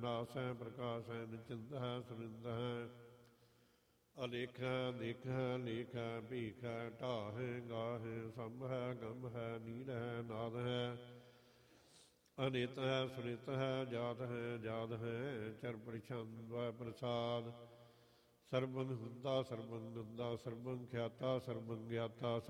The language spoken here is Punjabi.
ਨਾਸ ਹੈ ਪ੍ਰਕਾਸ਼ ਹੈ ਨਿਚਿੰਤ ਹੈ ਸੁਰਿੰਦ ਹੈ ਅਲੇਖ ਹੈ ਦੇਖ ਹੈ ਲੇਖ ਹੈ ਭੀਖ ਹੈ ਢਾਹ ਹੈ ਗਾਹ ਹੈ ਸੰਭ ਹੈ ਗੰਭ ਹੈ ਨੀਰ ਹੈ ਨਾਦ ਹੈ ਅਨਿਤ ਹੈ ਸੁਨਿਤ ਹੈ ਜਾਤ ਹੈ ਜਾਦ ਹੈ ਚਰ ਪ੍ਰਛੰਦ ਪ੍ਰਸਾਦ ਸਰਬੰ ਹੁੰਦਾ ਸਰਬੰ ਨੰਦਾ ਸਰਬੰ ਖਿਆਤਾ ਸਰਬੰ ਗਿਆਤਾ